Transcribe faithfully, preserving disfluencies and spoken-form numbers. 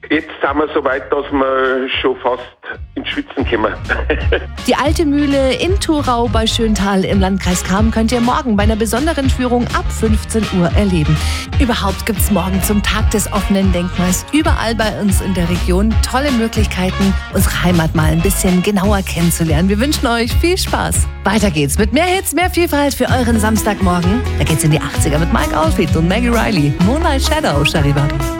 jetzt sind wir so weit, dass wir schon fast ins Schwitzen kommen. Die alte Mühle in Thurau bei Schöntal im Landkreis Cham könnt ihr morgen bei einer besonderen Führung ab fünfzehn Uhr erleben. Überhaupt gibt es morgen zum Tag des offenen Denkmals überall bei uns in der Region tolle Möglichkeiten, unsere Heimat mal ein bisschen genauer kennenzulernen. Wir wünschen euch viel Spaß. Weiter geht's mit mehr Hits, mehr Vielfalt für euren Samstagmorgen. Da geht's in die achtziger mit Mike Oldfield und Maggie Riley. Moonlight Shadow, Charivari.